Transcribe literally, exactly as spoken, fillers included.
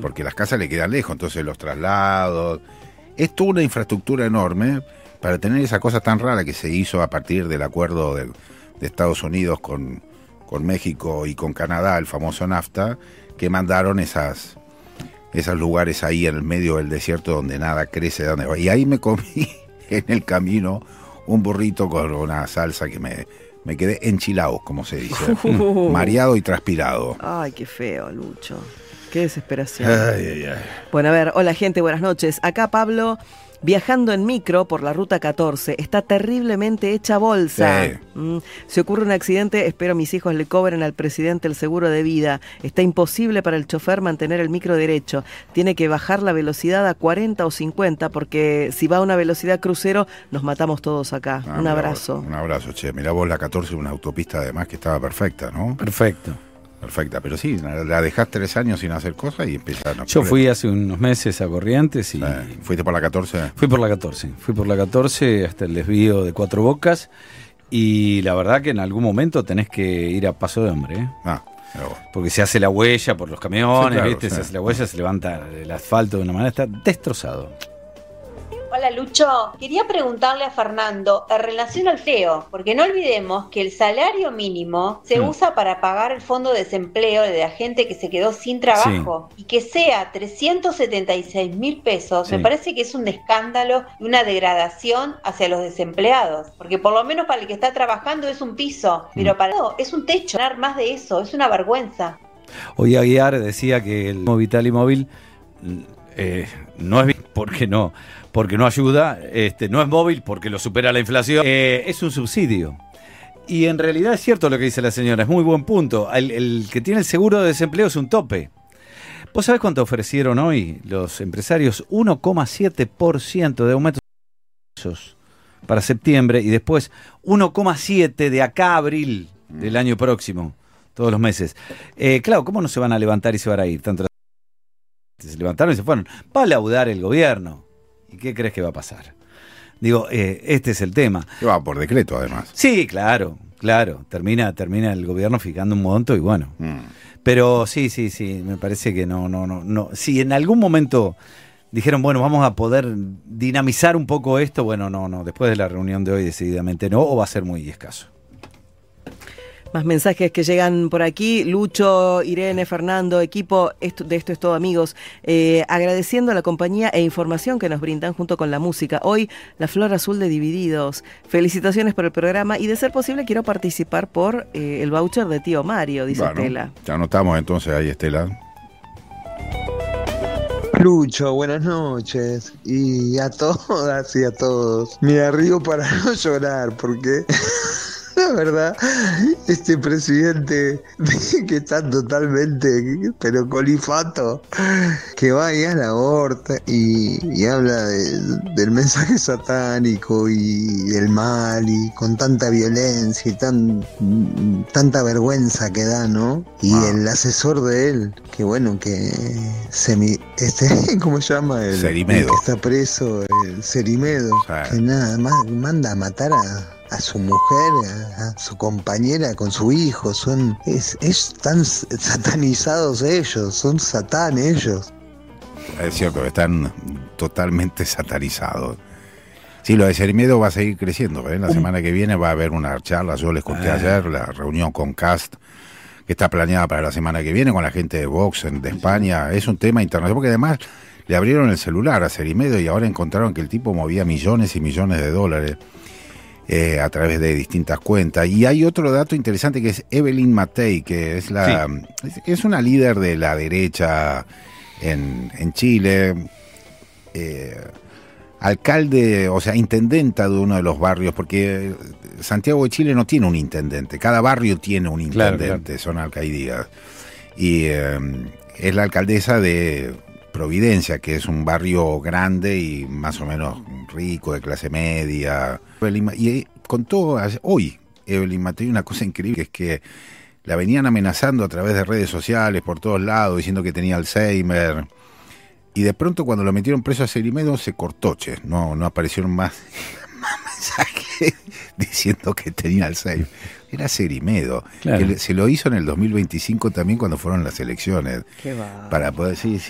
porque las casas le quedan lejos, entonces los traslados. Es toda una infraestructura enorme para tener esa cosa tan rara que se hizo a partir del acuerdo de, de Estados Unidos con, con México y con Canadá, el famoso NAFTA, que mandaron esas, esos lugares ahí en el medio del desierto donde nada crece. Donde va. Y ahí me comí en el camino un burrito con una salsa que me, me quedé enchilado, como se dice, uh. mareado y transpirado. Ay, qué feo, Lucho. Qué desesperación. Ay, ay, ay. Bueno, a ver, hola gente, buenas noches. Acá Pablo, viajando en micro por la ruta catorce, está terriblemente hecha bolsa. Sí. Mm, se ocurre un accidente, espero mis hijos le cobren al presidente el seguro de vida. Está imposible para el chofer mantener el micro derecho. Tiene que bajar la velocidad a cuarenta o cincuenta porque si va a una velocidad crucero nos matamos todos acá. Ah, un abrazo. Vos, un abrazo, che. Mirá vos la catorce, una autopista además que estaba perfecta, ¿no? Perfecto. Perfecta, pero sí, la dejás tres años sin hacer cosas y empezaron. Yo fui hace unos meses a Corrientes y... Eh, ¿Fuiste por la catorce? Fui por la catorce, fui por la catorce hasta el desvío de Cuatro Bocas y la verdad que en algún momento tenés que ir a paso de hombre, ¿eh? Ah, porque se hace la huella por los camiones, sí, claro, ¿viste? Sí. Se hace la huella, se levanta el asfalto de una manera, está destrozado. Hola Lucho, quería preguntarle a Fernando en relación al feo, porque no olvidemos que el salario mínimo se mm. usa para pagar el fondo de desempleo de la gente que se quedó sin trabajo, sí. y que sea trescientos setenta y seis mil pesos, sí. me parece que es un escándalo y una degradación hacia los desempleados, porque por lo menos para el que está trabajando es un piso, mm. pero para no, es un techo, ganar más de eso, es una vergüenza. Hoy Aguiar decía que el Vital y Móvil eh, no es porque no... porque no ayuda, este, no es móvil porque lo supera la inflación, eh, es un subsidio. Y en realidad es cierto lo que dice la señora, es muy buen punto. El, el que tiene el seguro de desempleo es un tope. ¿Vos sabés cuánto ofrecieron hoy los empresarios? uno coma siete por ciento de aumentos para septiembre y después uno coma siete por ciento de acá a abril del año próximo, todos los meses. Eh, claro, ¿cómo no se van a levantar y se van a ir? Tanto se levantaron y se fueron. Va a laudar el gobierno. ¿Y qué crees que va a pasar? Digo, eh, este es el tema. Que va por decreto, además. Sí, claro, claro. Termina, termina el gobierno fijando un monto y bueno. Mm. Pero sí, sí, sí, me parece que no, no, no, no. Si en algún momento dijeron, bueno, vamos a poder dinamizar un poco esto, bueno, no, no. Después de la reunión de hoy, decididamente no, o va a ser muy escaso. Más mensajes que llegan por aquí. Lucho, Irene, Fernando, equipo esto, de Esto es Todo, amigos. Eh, agradeciendo la compañía e información que nos brindan junto con la música. Hoy, la flor azul de Divididos. Felicitaciones por el programa y de ser posible quiero participar por eh, el voucher de Tío Mario, dice bueno, Estela. Ya anotamos entonces ahí, Estela. Lucho, buenas noches. Y a todas y a todos. Me río para no llorar porque... La verdad, este presidente que está totalmente, pero colifato, que va ahí a la horta y, y habla de, del mensaje satánico y del mal y con tanta violencia y tan tanta vergüenza que da, ¿no? Y ah. el asesor de él, que bueno, que semi, este, ¿cómo se llama? El, Cerimedo. El que está preso, el Cerimedo, ah. que nada más manda a matar a... a su mujer, a, a su compañera con su hijo, son es, es tan satanizados ellos, son satán ellos. Es cierto, están totalmente satanizados. Sí, lo de Cerimedo va a seguir creciendo, ¿eh? La uh. semana que viene va a haber una charla, yo les conté ah. ayer, la reunión con Cast, que está planeada para la semana que viene con la gente de Vox en, de España, es un tema internacional, porque además le abrieron el celular a Cerimedo y ahora encontraron que el tipo movía millones y millones de dólares. Eh, a través de distintas cuentas. Y hay otro dato interesante que es Evelyn Matei, que es la sí. es, es una líder de la derecha en, en Chile, eh, alcalde, o sea, intendenta de uno de los barrios, porque Santiago de Chile no tiene un intendente, cada barrio tiene un intendente, claro, claro. son alcaldías. Y eh, es la alcaldesa de Providencia, que es un barrio grande y más o menos rico, de clase media. Y contó hoy Evelyn Matei una cosa increíble, que es que la venían amenazando a través de redes sociales por todos lados, diciendo que tenía Alzheimer. Y de pronto cuando lo metieron preso a Cerimedo se cortó, che. No, no aparecieron más, más mensajes diciendo que tenía Alzheimer. Era Cerimedo, claro. que se lo hizo en el dos mil veinticinco también cuando fueron las elecciones. Qué va. Para poder, sí, sí.